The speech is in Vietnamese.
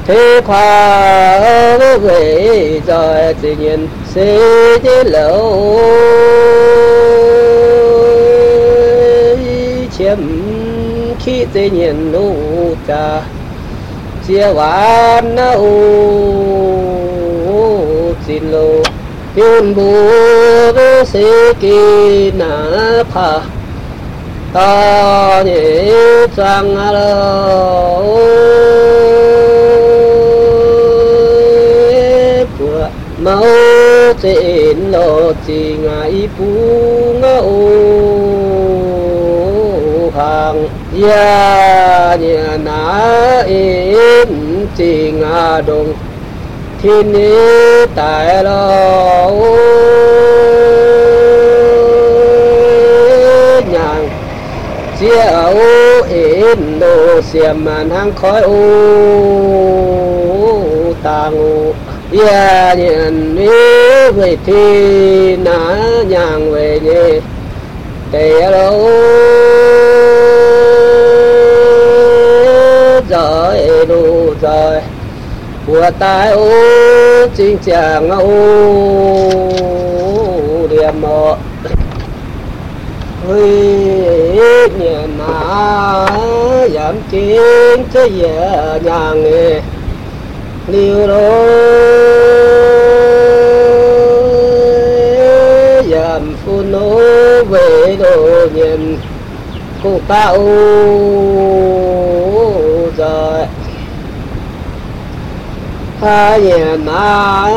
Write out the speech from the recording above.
thế khoa về rồi tự nhiên sẽ thế lâu chiếm khi tự nhiên nụ trà chia hoàn nâu xin lô yun bu se ki na pha ta nhị sang lo bùa mau trên lo chỉ ngài pu ngao hàng ya nhà na in chỉ ngà đông thiên ni tại lo nhàng chiếu in đồ xiêm màn hang khói u tàng u ya nhận về thì ná nhàng về nhé tề lo rồi đủ rồi của tai ô chính chàng ô điểm mộ huy nhà má giảm kiến thế giờ nhà nghề liều đó giảm phun nô về đồ nhìn cô tạo rồi hai nhà má